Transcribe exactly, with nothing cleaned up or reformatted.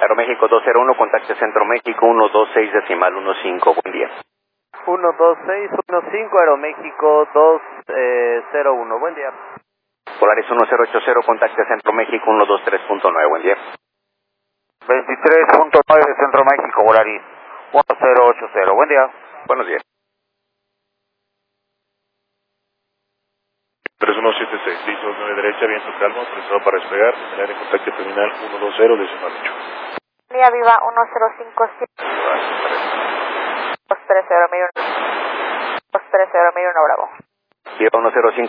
Aeroméxico dos cero uno, contacte Centro México uno dos seis decimal uno cinco, buen día. uno dos seis uno cinco, Aeroméxico dos cero uno, buen día. Polaris uno cero ocho cero, contacte Centro México uno dos tres punto nueve, buen día. veintitrés punto nueve Centro México, Polaris uno cero ocho cero, buen día. Buenos días. tres uno siete seis, listo, nueve derecha, viento calmo, presionado para despegar, el área de contacto terminal uno dos cero, decimal ocho. Línea viva uno cero cinco siete, dos tres cero, mil uno, dos tres cero, mil uno, Bravo. Viva uno cero cinco